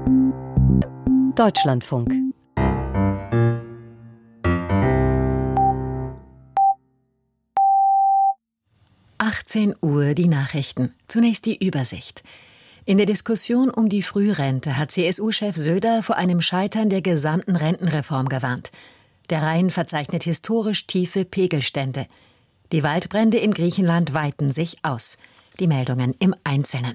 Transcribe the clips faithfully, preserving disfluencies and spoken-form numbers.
Deutschlandfunk. achtzehn Uhr die Nachrichten. Zunächst die Übersicht. In der Diskussion um die Frührente hat C S U-Chef Söder vor einem Scheitern der gesamten Rentenreform gewarnt. Der Rhein verzeichnet historisch tiefe Pegelstände. Die Waldbrände in Griechenland weiten sich aus. Die Meldungen im Einzelnen.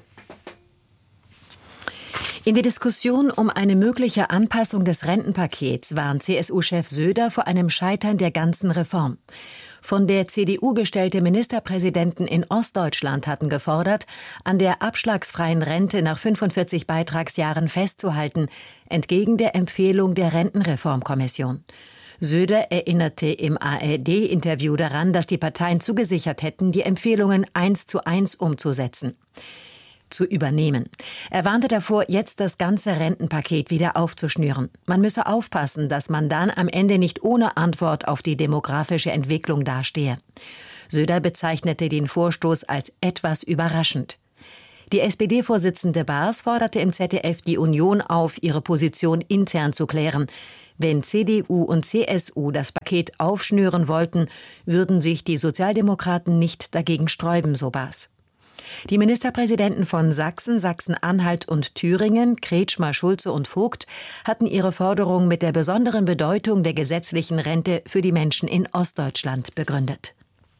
In der Diskussion um eine mögliche Anpassung des Rentenpakets warnt C S U-Chef Söder vor einem Scheitern der ganzen Reform. Von der C D U gestellte Ministerpräsidenten in Ostdeutschland hatten gefordert, an der abschlagsfreien Rente nach fünfundvierzig Beitragsjahren festzuhalten, entgegen der Empfehlung der Rentenreformkommission. Söder erinnerte im A R D-Interview daran, dass die Parteien zugesichert hätten, die Empfehlungen eins zu eins umzusetzen. zu übernehmen. Er warnte davor, jetzt das ganze Rentenpaket wieder aufzuschnüren. Man müsse aufpassen, dass man dann am Ende nicht ohne Antwort auf die demografische Entwicklung dastehe. Söder bezeichnete den Vorstoß als etwas überraschend. Die S P D-Vorsitzende Baers forderte im Z D F die Union auf, ihre Position intern zu klären. Wenn C D U und C S U das Paket aufschnüren wollten, würden sich die Sozialdemokraten nicht dagegen sträuben, so Baers. Die Ministerpräsidenten von Sachsen, Sachsen-Anhalt und Thüringen, Kretschmer, Schulze und Vogt, hatten ihre Forderung mit der besonderen Bedeutung der gesetzlichen Rente für die Menschen in Ostdeutschland begründet.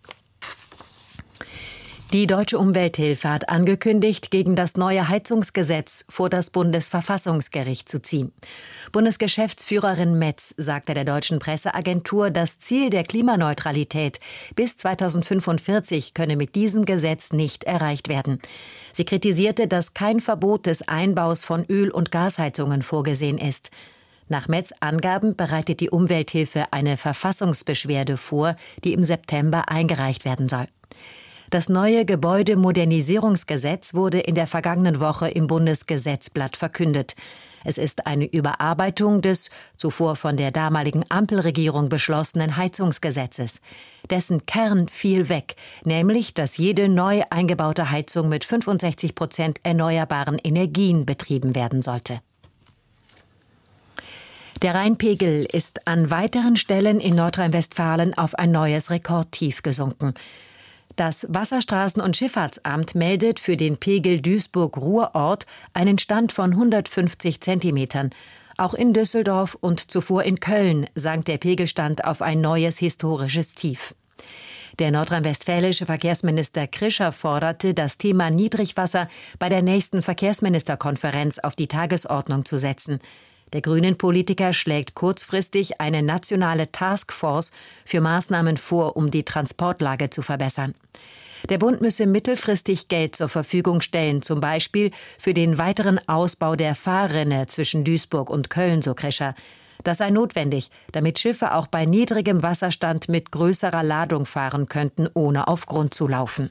Die Deutsche Umwelthilfe hat angekündigt, gegen das neue Heizungsgesetz vor das Bundesverfassungsgericht zu ziehen. Bundesgeschäftsführerin Metz sagte der deutschen Presseagentur, das Ziel der Klimaneutralität bis zweitausendfünfundvierzig könne mit diesem Gesetz nicht erreicht werden. Sie kritisierte, dass kein Verbot des Einbaus von Öl- und Gasheizungen vorgesehen ist. Nach Metz Angaben bereitet die Umwelthilfe eine Verfassungsbeschwerde vor, die im September eingereicht werden soll. Das neue Gebäudemodernisierungsgesetz wurde in der vergangenen Woche im Bundesgesetzblatt verkündet. Es ist eine Überarbeitung des zuvor von der damaligen Ampelregierung beschlossenen Heizungsgesetzes. Dessen Kern fiel weg, nämlich, dass jede neu eingebaute Heizung mit fünfundsechzig Prozent erneuerbaren Energien betrieben werden sollte. Der Rheinpegel ist an weiteren Stellen in Nordrhein-Westfalen auf ein neues Rekordtief gesunken. Das Wasserstraßen- und Schifffahrtsamt meldet für den Pegel Duisburg-Ruhrort einen Stand von hundertfünfzig Zentimetern. Auch in Düsseldorf und zuvor in Köln sank der Pegelstand auf ein neues historisches Tief. Der nordrhein-westfälische Verkehrsminister Krischer forderte, das Thema Niedrigwasser bei der nächsten Verkehrsministerkonferenz auf die Tagesordnung zu setzen. Der Grünen-Politiker schlägt kurzfristig eine nationale Taskforce für Maßnahmen vor, um die Transportlage zu verbessern. Der Bund müsse mittelfristig Geld zur Verfügung stellen, zum Beispiel für den weiteren Ausbau der Fahrrinne zwischen Duisburg und Köln, so Krischer. Das sei notwendig, damit Schiffe auch bei niedrigem Wasserstand mit größerer Ladung fahren könnten, ohne auf Grund zu laufen.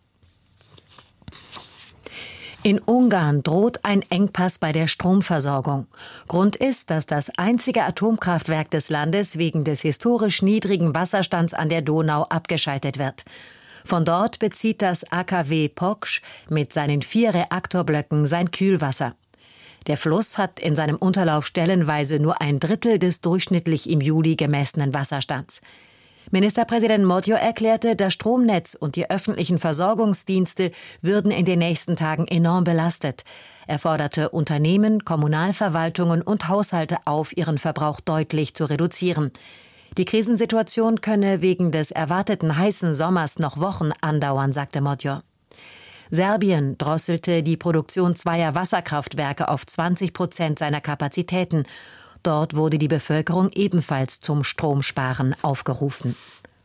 In Ungarn droht ein Engpass bei der Stromversorgung. Grund ist, dass das einzige Atomkraftwerk des Landes wegen des historisch niedrigen Wasserstands an der Donau abgeschaltet wird. Von dort bezieht das A K W Poksch mit seinen vier Reaktorblöcken sein Kühlwasser. Der Fluss hat in seinem Unterlauf stellenweise nur ein Drittel des durchschnittlich im Juli gemessenen Wasserstands. Ministerpräsident Modjo erklärte, das Stromnetz und die öffentlichen Versorgungsdienste würden in den nächsten Tagen enorm belastet. Er forderte Unternehmen, Kommunalverwaltungen und Haushalte auf, ihren Verbrauch deutlich zu reduzieren. Die Krisensituation könne wegen des erwarteten heißen Sommers noch Wochen andauern, sagte Modjo. Serbien drosselte die Produktion zweier Wasserkraftwerke auf zwanzig Prozent seiner Kapazitäten. Dort wurde die Bevölkerung ebenfalls zum Stromsparen aufgerufen.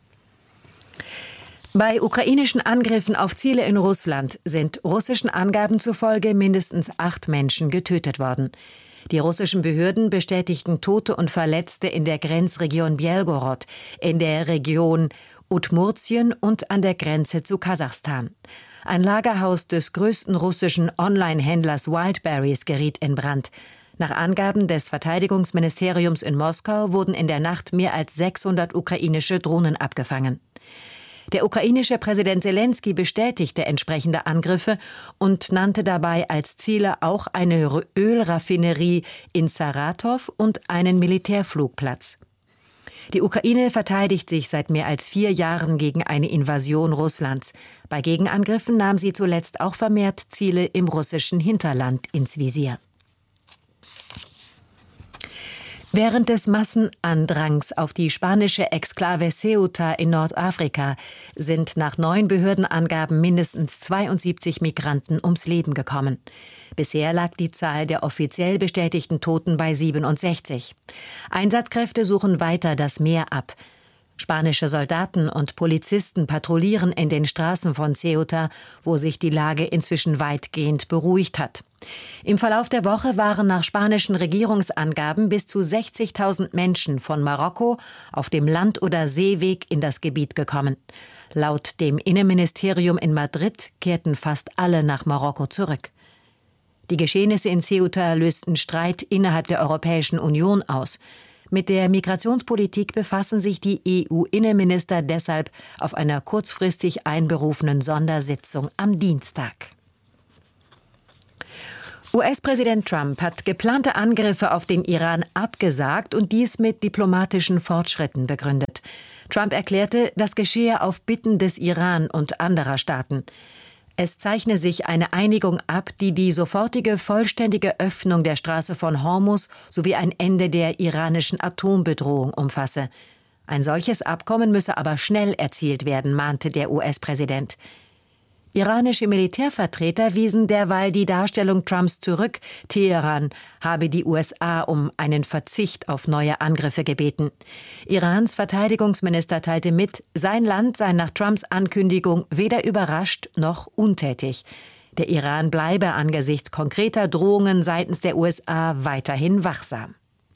Bei ukrainischen Angriffen auf Ziele in Russland sind russischen Angaben zufolge mindestens acht Menschen getötet worden. Die russischen Behörden bestätigten Tote und Verletzte in der Grenzregion Belgorod, in der Region Udmurtien und an der Grenze zu Kasachstan. Ein Lagerhaus des größten russischen Online-Händlers Wildberries geriet in Brand. Nach Angaben des Verteidigungsministeriums in Moskau wurden in der Nacht mehr als sechshundert ukrainische Drohnen abgefangen. Der ukrainische Präsident Selenskyj bestätigte entsprechende Angriffe und nannte dabei als Ziele auch eine Ölraffinerie in Saratow und einen Militärflugplatz. Die Ukraine verteidigt sich seit mehr als vier Jahren gegen eine Invasion Russlands. Bei Gegenangriffen nahm sie zuletzt auch vermehrt Ziele im russischen Hinterland ins Visier. Während des Massenandrangs auf die spanische Exklave Ceuta in Nordafrika sind nach neuen Behördenangaben mindestens zweiundsiebzig Migranten ums Leben gekommen. Bisher lag die Zahl der offiziell bestätigten Toten bei siebenundsechzig. Einsatzkräfte suchen weiter das Meer ab. Spanische Soldaten und Polizisten patrouillieren in den Straßen von Ceuta, wo sich die Lage inzwischen weitgehend beruhigt hat. Im Verlauf der Woche waren nach spanischen Regierungsangaben bis zu sechzigtausend Menschen von Marokko auf dem Land- oder Seeweg in das Gebiet gekommen. Laut dem Innenministerium in Madrid kehrten fast alle nach Marokko zurück. Die Geschehnisse in Ceuta lösten Streit innerhalb der Europäischen Union aus. Mit der Migrationspolitik befassen sich die E U-Innenminister deshalb auf einer kurzfristig einberufenen Sondersitzung am Dienstag. U S-Präsident Trump hat geplante Angriffe auf den Iran abgesagt und dies mit diplomatischen Fortschritten begründet. Trump erklärte, das geschehe auf Bitten des Iran und anderer Staaten. Es zeichne sich eine Einigung ab, die die sofortige vollständige Öffnung der Straße von Hormuz sowie ein Ende der iranischen Atombedrohung umfasse. Ein solches Abkommen müsse aber schnell erzielt werden, mahnte der U S-Präsident. Iranische Militärvertreter wiesen derweil die Darstellung Trumps zurück. Teheran habe die U S A um einen Verzicht auf neue Angriffe gebeten. Irans Verteidigungsminister teilte mit, sein Land sei nach Trumps Ankündigung weder überrascht noch untätig. Der Iran bleibe angesichts konkreter Drohungen seitens der U S A weiterhin wachsam.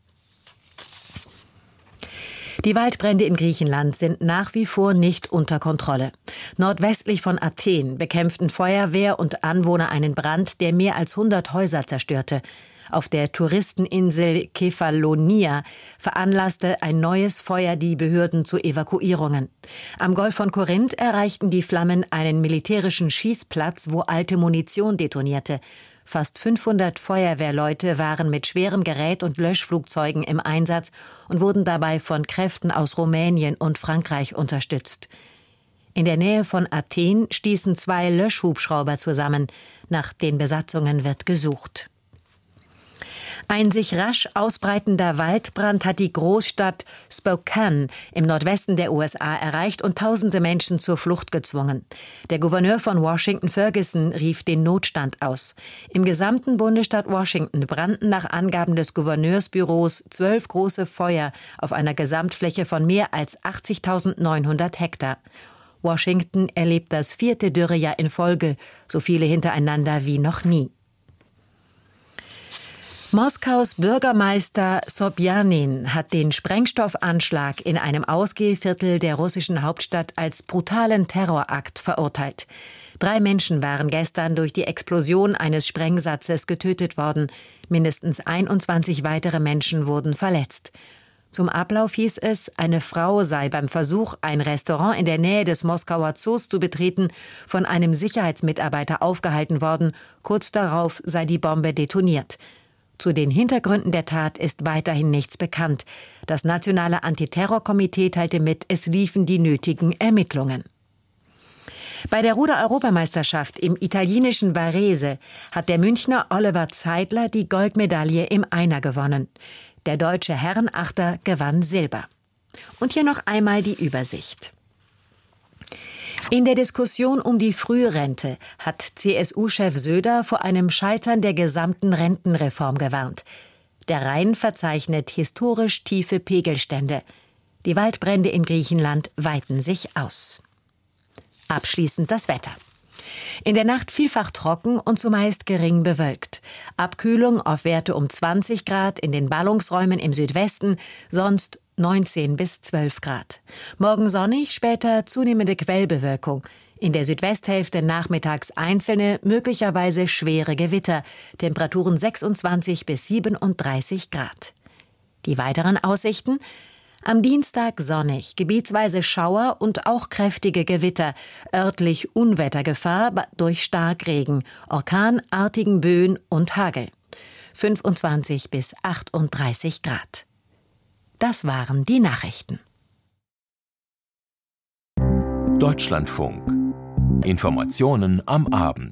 Die Waldbrände in Griechenland sind nach wie vor nicht unter Kontrolle. Nordwestlich von Athen bekämpften Feuerwehr und Anwohner einen Brand, der mehr als hundert Häuser zerstörte. Auf der Touristeninsel Kefalonia veranlasste ein neues Feuer die Behörden zu Evakuierungen. Am Golf von Korinth erreichten die Flammen einen militärischen Schießplatz, wo alte Munition detonierte. Fast fünfhundert Feuerwehrleute waren mit schwerem Gerät und Löschflugzeugen im Einsatz und wurden dabei von Kräften aus Rumänien und Frankreich unterstützt. In der Nähe von Athen stießen zwei Löschhubschrauber zusammen. Nach den Besatzungen wird gesucht. Ein sich rasch ausbreitender Waldbrand hat die Großstadt Spokane im Nordwesten der U S A erreicht und tausende Menschen zur Flucht gezwungen. Der Gouverneur von Washington, Ferguson, rief den Notstand aus. Im gesamten Bundesstaat Washington brannten nach Angaben des Gouverneursbüros zwölf große Feuer auf einer Gesamtfläche von mehr als achtzigtausendneunhundert Hektar. Washington erlebt das vierte Dürrejahr in Folge, so viele hintereinander wie noch nie. Moskaus Bürgermeister Sobjanin hat den Sprengstoffanschlag in einem Ausgehviertel der russischen Hauptstadt als brutalen Terrorakt verurteilt. Drei Menschen waren gestern durch die Explosion eines Sprengsatzes getötet worden. Mindestens einundzwanzig weitere Menschen wurden verletzt. Zum Ablauf hieß es, eine Frau sei beim Versuch, ein Restaurant in der Nähe des Moskauer Zoos zu betreten, von einem Sicherheitsmitarbeiter aufgehalten worden. Kurz darauf sei die Bombe detoniert. Zu den Hintergründen der Tat ist weiterhin nichts bekannt. Das Nationale Antiterrorkomitee teilte mit, es liefen die nötigen Ermittlungen. Bei der Ruder-Europameisterschaft im italienischen Varese hat der Münchner Oliver Zeidler die Goldmedaille im Einer gewonnen. Der deutsche Herrenachter gewann Silber. Und hier noch einmal die Übersicht. In der Diskussion um die Frührente hat C S U-Chef Söder vor einem Scheitern der gesamten Rentenreform gewarnt. Der Rhein verzeichnet historisch tiefe Pegelstände. Die Waldbrände in Griechenland weiten sich aus. Abschließend das Wetter. In der Nacht vielfach trocken und zumeist gering bewölkt. Abkühlung auf Werte um zwanzig Grad in den Ballungsräumen im Südwesten, sonst neunzehn bis zwölf Grad. Morgen sonnig, später zunehmende Quellbewölkung. In der Südwesthälfte nachmittags einzelne, möglicherweise schwere Gewitter. Temperaturen sechsundzwanzig bis siebenunddreißig Grad. Die weiteren Aussichten: Am Dienstag sonnig, gebietsweise Schauer und auch kräftige Gewitter, örtlich Unwettergefahr durch Starkregen, orkanartigen Böen und Hagel. fünfundzwanzig bis achtunddreißig Grad. Das waren die Nachrichten. Deutschlandfunk. Informationen am Abend.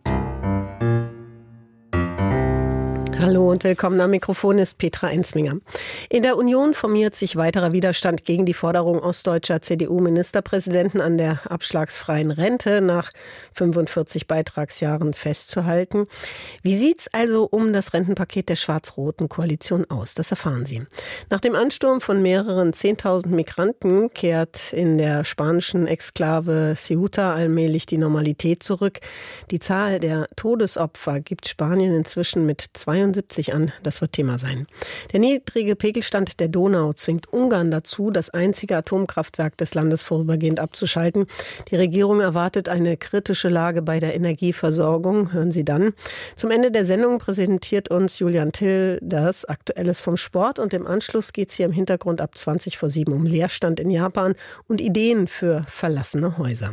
Hallo und willkommen. Am Mikrofon ist Petra Ensminger. In der Union formiert sich weiterer Widerstand gegen die Forderung ostdeutscher C D U-Ministerpräsidenten, an der abschlagsfreien Rente nach fünfundvierzig Beitragsjahren festzuhalten. Wie sieht's also um das Rentenpaket der schwarz-roten Koalition aus? Das erfahren Sie. Nach dem Ansturm von mehreren zehntausend Migranten kehrt in der spanischen Exklave Ceuta allmählich die Normalität zurück. Die Zahl der Todesopfer gibt Spanien inzwischen mit zweiundsiebzig an. Das wird Thema sein. Der niedrige Pegelstand der Donau zwingt Ungarn dazu, das einzige Atomkraftwerk des Landes vorübergehend abzuschalten. Die Regierung erwartet eine kritische Lage bei der Energieversorgung. Hören Sie dann. Zum Ende der Sendung präsentiert uns Julian Till das Aktuelles vom Sport und im Anschluss geht es hier im Hintergrund ab zwanzig vor sieben um Leerstand in Japan und Ideen für verlassene Häuser.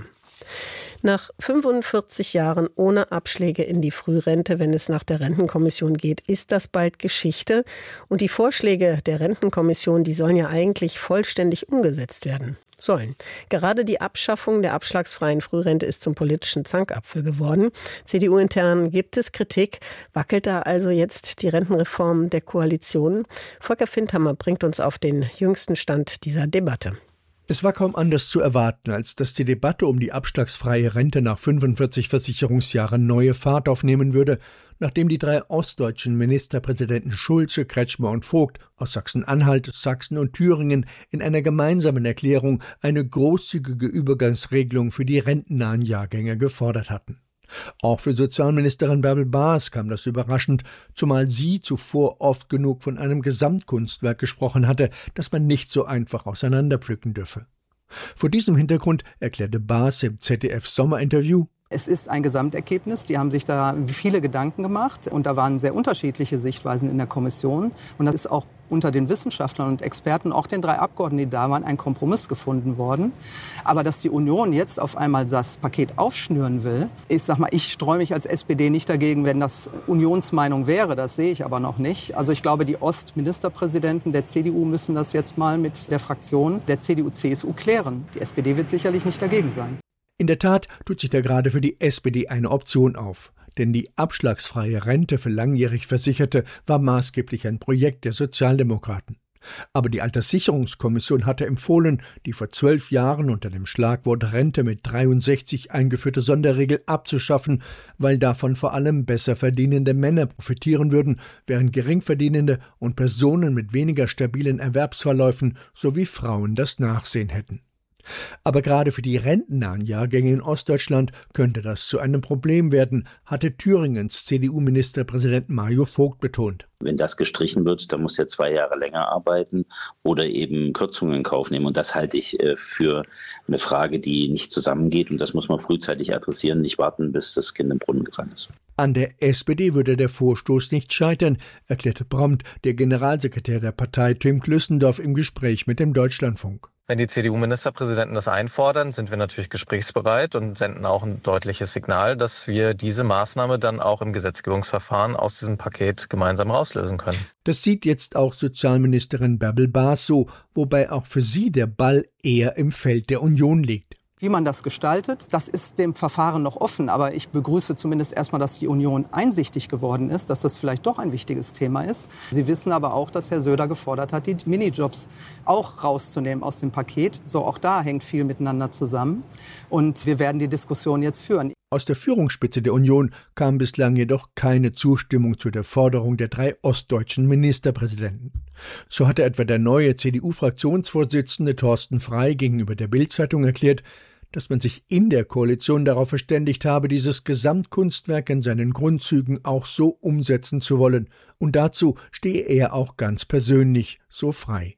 Nach fünfundvierzig Jahren ohne Abschläge in die Frührente, wenn es nach der Rentenkommission geht, ist das bald Geschichte. Und die Vorschläge der Rentenkommission, die sollen ja eigentlich vollständig umgesetzt werden. Sollen. Gerade die Abschaffung der abschlagsfreien Frührente ist zum politischen Zankapfel geworden. C D U-intern gibt es Kritik. Wackelt da also jetzt die Rentenreform der Koalition? Volker Findhammer bringt uns auf den jüngsten Stand dieser Debatte. Es war kaum anders zu erwarten, als dass die Debatte um die abschlagsfreie Rente nach fünfundvierzig Versicherungsjahren neue Fahrt aufnehmen würde, nachdem die drei ostdeutschen Ministerpräsidenten Schulze, Kretschmer und Vogt aus Sachsen-Anhalt, Sachsen und Thüringen in einer gemeinsamen Erklärung eine großzügige Übergangsregelung für die rentennahen Jahrgänge gefordert hatten. Auch für Sozialministerin Bärbel Baas kam das überraschend, zumal sie zuvor oft genug von einem Gesamtkunstwerk gesprochen hatte, das man nicht so einfach auseinanderpflücken dürfe. Vor diesem Hintergrund erklärte Baas im Z D F-Sommerinterview: Es ist ein Gesamtergebnis. Die haben sich da viele Gedanken gemacht und da waren sehr unterschiedliche Sichtweisen in der Kommission. Und das ist auch unter den Wissenschaftlern und Experten, auch den drei Abgeordneten, die da waren, ein Kompromiss gefunden worden. Aber dass die Union jetzt auf einmal das Paket aufschnüren will, ich sag mal, ich streue mich als S P D nicht dagegen, wenn das Unionsmeinung wäre. Das sehe ich aber noch nicht. Also ich glaube, die Ostministerpräsidenten der C D U müssen das jetzt mal mit der Fraktion der C D U C S U klären. Die S P D wird sicherlich nicht dagegen sein. In der Tat tut sich da gerade für die S P D eine Option auf. Denn die abschlagsfreie Rente für langjährig Versicherte war maßgeblich ein Projekt der Sozialdemokraten. Aber die Alterssicherungskommission hatte empfohlen, die vor zwölf Jahren unter dem Schlagwort Rente mit dreiundsechzig eingeführte Sonderregel abzuschaffen, weil davon vor allem besser verdienende Männer profitieren würden, während Geringverdienende und Personen mit weniger stabilen Erwerbsverläufen sowie Frauen das Nachsehen hätten. Aber gerade für die rentennahen Jahrgänge in Ostdeutschland könnte das zu einem Problem werden, hatte Thüringens C D U-Ministerpräsident Mario Vogt betont. Wenn das gestrichen wird, dann muss er zwei Jahre länger arbeiten oder eben Kürzungen in Kauf nehmen. Und das halte ich für eine Frage, die nicht zusammengeht. Und das muss man frühzeitig adressieren, nicht warten, bis das Kind im Brunnen gefallen ist. An der S P D würde der Vorstoß nicht scheitern, erklärte prompt der Generalsekretär der Partei Tim Klüssendorf im Gespräch mit dem Deutschlandfunk. Wenn die C D U-Ministerpräsidenten das einfordern, sind wir natürlich gesprächsbereit und senden auch ein deutliches Signal, dass wir diese Maßnahme dann auch im Gesetzgebungsverfahren aus diesem Paket gemeinsam rauslösen können. Das sieht jetzt auch Sozialministerin Bärbel Baas so, wobei auch für sie der Ball eher im Feld der Union liegt. Wie man das gestaltet, das ist dem Verfahren noch offen. Aber ich begrüße zumindest erstmal, dass die Union einsichtig geworden ist, dass das vielleicht doch ein wichtiges Thema ist. Sie wissen aber auch, dass Herr Söder gefordert hat, die Minijobs auch rauszunehmen aus dem Paket. So, auch da hängt viel miteinander zusammen. Und wir werden die Diskussion jetzt führen. Aus der Führungsspitze der Union kam bislang jedoch keine Zustimmung zu der Forderung der drei ostdeutschen Ministerpräsidenten. So hatte etwa der neue C D U-Fraktionsvorsitzende Thorsten Frey gegenüber der Bild-Zeitung erklärt, dass man sich in der Koalition darauf verständigt habe, dieses Gesamtkunstwerk in seinen Grundzügen auch so umsetzen zu wollen. Und dazu stehe er auch ganz persönlich so frei.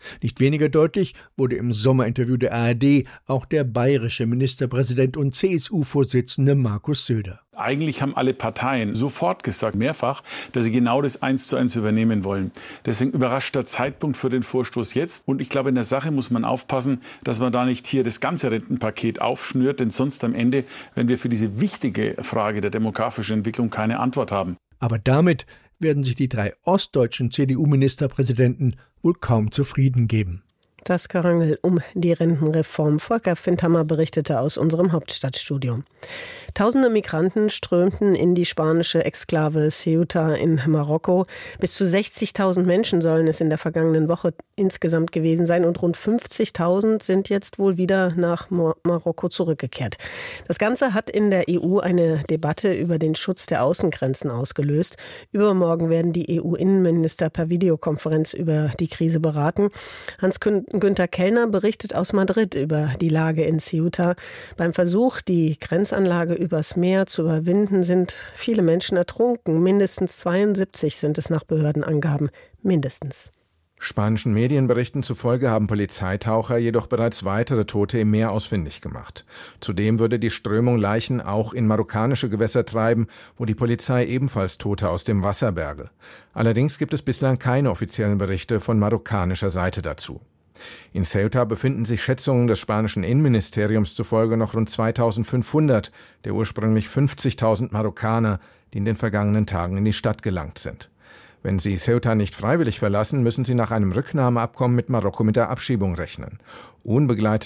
Nicht weniger deutlich wurde im Sommerinterview der A R D auch der bayerische Ministerpräsident und C S U-Vorsitzende Markus Söder. Eigentlich haben alle Parteien sofort gesagt, mehrfach, dass sie genau das eins zu eins übernehmen wollen. Deswegen überrascht der Zeitpunkt für den Vorstoß jetzt. Und ich glaube, in der Sache muss man aufpassen, dass man da nicht hier das ganze Rentenpaket aufschnürt, denn sonst am Ende, wenn wir für diese wichtige Frage der demografischen Entwicklung keine Antwort haben. Aber damit werden sich die drei ostdeutschen C D U-Ministerpräsidenten wohl kaum zufrieden geben. Das Gerangel um die Rentenreform. Volker Findhammer berichtete aus unserem Hauptstadtstudio. Tausende Migranten strömten in die spanische Exklave Ceuta in Marokko. Bis zu sechzigtausend Menschen sollen es in der vergangenen Woche insgesamt gewesen sein und rund fünfzigtausend sind jetzt wohl wieder nach Mar- Marokko zurückgekehrt. Das Ganze hat in der E U eine Debatte über den Schutz der Außengrenzen ausgelöst. Übermorgen werden die E U-Innenminister per Videokonferenz über die Krise beraten. Hans-Günther Kellner berichtet aus Madrid über die Lage in Ceuta. Beim Versuch, die Grenzanlage übers Meer zu überwinden, sind viele Menschen ertrunken. Mindestens zweiundsiebzig sind es nach Behördenangaben. Mindestens. Spanischen Medienberichten zufolge haben Polizeitaucher jedoch bereits weitere Tote im Meer ausfindig gemacht. Zudem würde die Strömung Leichen auch in marokkanische Gewässer treiben, wo die Polizei ebenfalls Tote aus dem Wasser berge. Allerdings gibt es bislang keine offiziellen Berichte von marokkanischer Seite dazu. In Ceuta befinden sich Schätzungen des spanischen Innenministeriums zufolge noch rund zweitausendfünfhundert der ursprünglich fünfzigtausend Marokkaner, die in den vergangenen Tagen in die Stadt gelangt sind. Wenn sie Ceuta nicht freiwillig verlassen, müssen sie nach einem Rücknahmeabkommen mit Marokko mit der Abschiebung rechnen. Unbegleitete